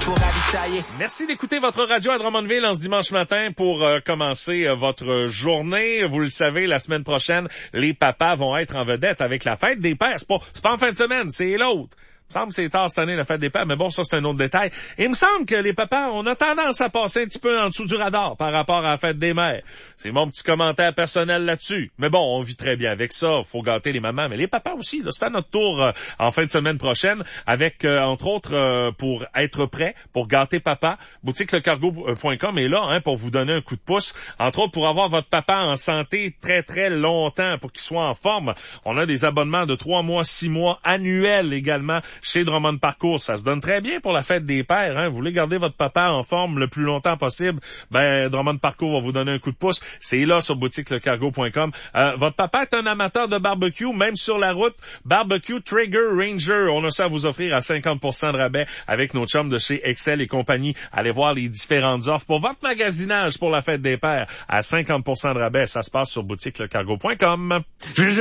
pour ravitailler. Merci d'écouter votre radio à Drummondville en ce dimanche matin pour commencer votre journée. Vous le savez, la semaine prochaine, les papas vont être en vedette avec la fête des pères. C'est pas en fin de semaine, c'est l'autre. Il me semble que c'est tard cette année, la fête des pères, mais bon, ça, c'est un autre détail. Et il me semble que les papas, on a tendance à passer un petit peu en dessous du radar par rapport à la fête des mères. C'est mon petit commentaire personnel là-dessus. Mais bon, on vit très bien avec ça. Faut gâter les mamans, mais les papas aussi. Là, c'est à notre tour en fin de semaine prochaine avec, entre autres, pour être prêt, pour gâter papa, boutiquelecargo.com est là pour vous donner un coup de pouce. Entre autres, pour avoir votre papa en santé très, très longtemps, pour qu'il soit en forme. On a des abonnements de 3 mois, 6 mois, annuels également, chez Drummond Parcours. Ça se donne très bien pour la fête des pères. Vous voulez garder votre papa en forme le plus longtemps possible, Drummond Parcours va vous donner un coup de pouce. C'est là sur boutiquelecargo.com. Votre papa est un amateur de barbecue, même sur la route. Barbecue Trigger Ranger. On a ça à vous offrir à 50% de rabais avec nos chums de chez Excel et compagnie. Allez voir les différentes offres pour votre magasinage pour la fête des pères à 50% de rabais. Ça se passe sur boutiquelecargo.com.